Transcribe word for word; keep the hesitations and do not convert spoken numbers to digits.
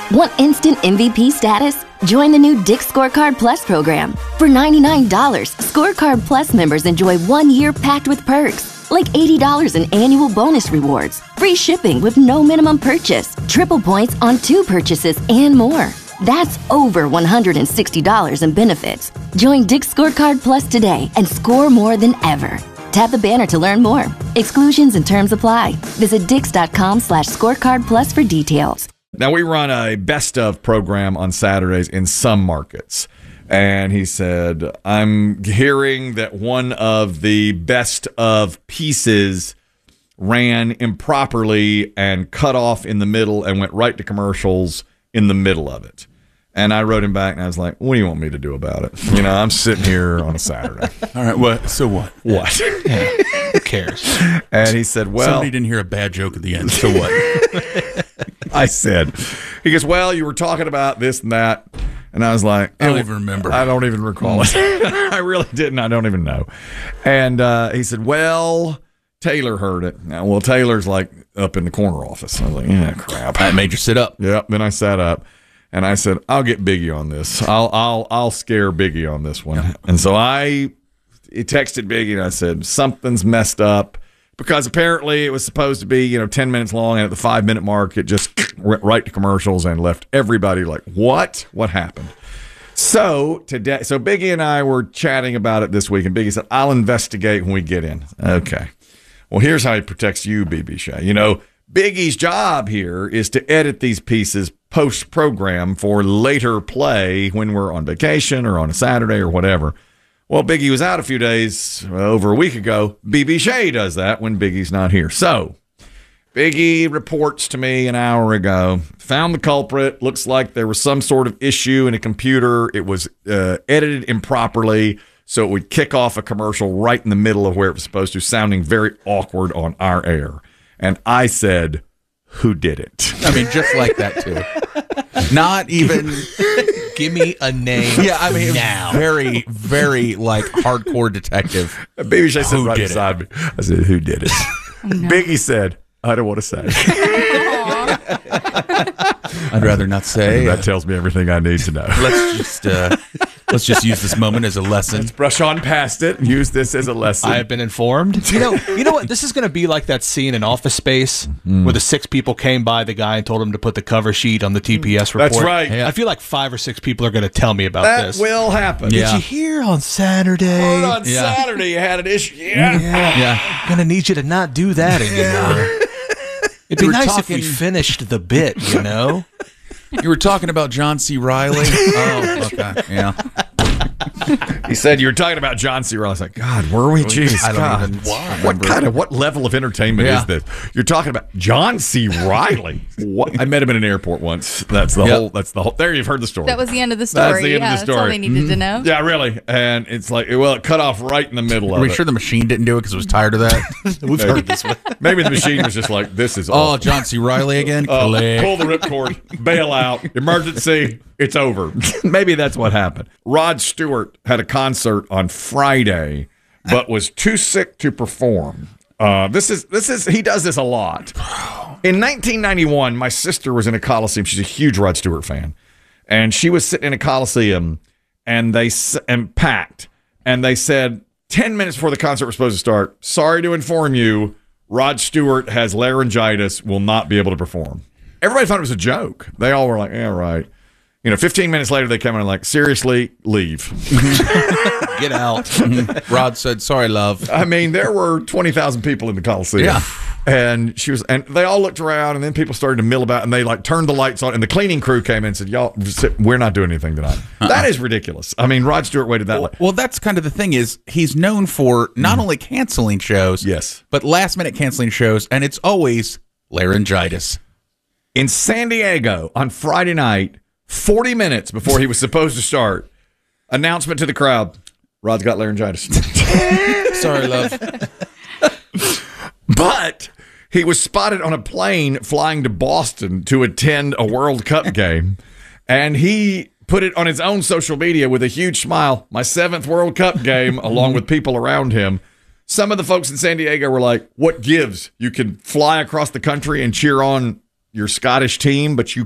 Want instant M V P status? Join the new Dick's Scorecard Plus program. For ninety-nine dollars, Scorecard Plus members enjoy one year packed with perks, like eighty dollars in annual bonus rewards, free shipping with no minimum purchase, triple points on two purchases, and more. That's over one hundred sixty dollars in benefits. Join Dick's Scorecard Plus today and score more than ever. Tap the banner to learn more. Exclusions and terms apply. Visit dix.com slash scorecard plus for details. Now, we run a best of program on Saturdays in some markets. And he said, I'm hearing that one of the best of pieces ran improperly and cut off in the middle and went right to commercials in the middle of it. And I wrote him back, and I was like, what do you want me to do about it? You know, I'm sitting here on a Saturday. All right, what? So what? What? Yeah. Who cares? And he said, well. Somebody didn't hear a bad joke at the end, so what? I said, he goes, well, you were talking about this and that. And I was like, I don't even remember. I don't even recall it. I really didn't. I don't even know. And uh, he said, well, Taylor heard it. Now, well, Taylor's like up in the corner office. I was like, yeah, crap. That made you sit up. Yep. Then I sat up. And I said, I'll get Biggie on this. I'll I'll I'll scare Biggie on this one. And so I texted Biggie and I said, something's messed up, because apparently it was supposed to be, you know, ten minutes long, and at the five minute mark it just went right to commercials and left everybody like, what? What happened? So today, so Biggie and I were chatting about it this week, and Biggie said, I'll investigate when we get in. Okay. Well, here's how he protects you, B B Shea. You know, Biggie's job here is to edit these pieces post-program for later play when we're on vacation or on a Saturday or whatever. Well, Biggie was out a few days, uh, over a week ago. B B Shea does that when Biggie's not here. So Biggie reports to me an hour ago, found the culprit. Looks like there was some sort of issue in a computer. It was uh, edited improperly, so it would kick off a commercial right in the middle of where it was supposed to, sounding very awkward on our air. And I said, who did it? I mean, just like that, too. Not even, give me a name. Yeah, I mean, now. very, very, like, hardcore detective. Baby Shay said Who right did beside me. I said, who did it? Oh, no. Biggie said, I don't want to say. I'd rather not say. That tells me everything I need to know. Let's just uh, let's just use this moment as a lesson. Let's brush on past it and use this as a lesson. I have been informed. You know, you know what? This is going to be like that scene in Office Space mm. where the six people came by the guy and told him to put the cover sheet on the T P S report. That's right. Yeah. I feel like five or six people are going to tell me about that this. That will happen. Did yeah. you hear on Saturday? Heard on yeah. Saturday you had an issue. Yeah. Yeah. yeah. I'm going to need you to not do that anymore. It'd be nice talking... if we finished the bit, you know? You were talking about John C. Reilly? Oh, okay. Yeah. He said you were talking about John C. Reilly. I was like, God, were we? Jeez, I don't God. even Why? What kind of, what level of entertainment yeah. is this? You're talking about John C. Reilly. What? I met him in an airport once. That's the yep. whole, that's the whole, there you've heard the story. That was the end of the story. That's the end yeah, of the story. That's all they needed mm-hmm. to know. Yeah, really. And it's like, well, it cut off right in the middle Are of we it. sure the machine didn't do it because it was tired of that? We've heard this one. Maybe the machine was just like, this is Oh, awful. John C. Reilly again? Uh, pull the ripcord, bail out, emergency, it's over. Maybe that's what happened. Rod Stewart had a concert on Friday, but was too sick to perform. Uh, this is this is he does this a lot. In nineteen ninety-one, my sister was in a Coliseum. She's a huge Rod Stewart fan, and she was sitting in a Coliseum, and they and packed, and they said ten minutes before the concert was supposed to start, sorry to inform you, Rod Stewart has laryngitis, will not be able to perform. Everybody thought it was a joke. They all were like, yeah, right. You know, fifteen minutes later, they come in and like, seriously, leave. Get out. Rod said, sorry, love. I mean, there were twenty thousand people in the Coliseum. Yeah. And she was, and they all looked around, and then people started to mill about, and they like turned the lights on, and the cleaning crew came in and said, y'all, we're not doing anything tonight. Uh-uh. That is ridiculous. I mean, Rod Stewart waited that well, long. Well, that's kind of the thing is he's known for not mm. only canceling shows, yes, but last minute canceling shows, and it's always laryngitis. In San Diego on Friday night, forty minutes before he was supposed to start, announcement to the crowd, Rod's got laryngitis. Sorry, love. But he was spotted on a plane flying to Boston to attend a World Cup game, and he put it on his own social media with a huge smile, my seventh World Cup game, along with people around him. Some of the folks in San Diego were like, what gives? You can fly across the country and cheer on your Scottish team, but you